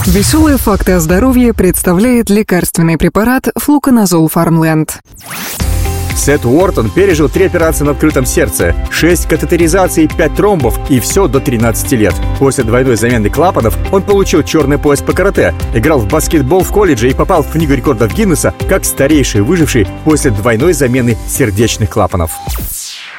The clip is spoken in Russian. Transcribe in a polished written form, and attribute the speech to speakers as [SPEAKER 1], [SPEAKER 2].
[SPEAKER 1] Веселые факты о здоровье представляет лекарственный препарат Флуконазол Фармленд.
[SPEAKER 2] Сет Уортон пережил 3 операции на открытом сердце, 6 катетеризаций, 5 тромбов и все до 13 лет. После двойной замены клапанов он получил черный пояс по карате, играл в баскетбол в колледже и попал в Книгу рекордов Гиннесса как старейший выживший после двойной замены сердечных клапанов.